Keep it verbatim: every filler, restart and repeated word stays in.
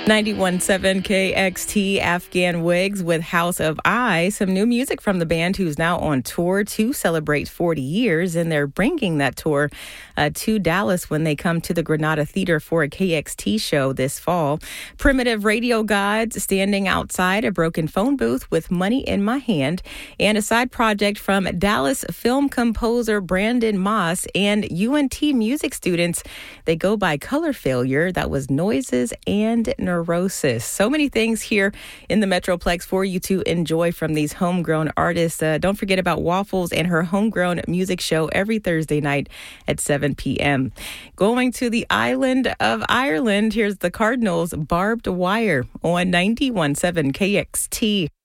ninety-one point seven K X T, Afghan Wigs with House of I. Some new music from the band who's now on tour to celebrate forty years, and they're bringing that tour uh, to Dallas when they come to the Granada Theater for a K X T show this fall. Primitive Radio Gods standing outside a broken phone booth with Money in My Hand, and a side project from Dallas film composer Brandon Moss and U N T music students. They go by Color Failure. That was Noises and Neurosis. So many things here in the Metroplex for you to enjoy from these homegrown artists. Uh, don't forget about Waffles and her homegrown music show every Thursday night at seven p.m. Going to the island of Ireland, here's the Cardinals' Barbed Wire on ninety-one point seven K X T.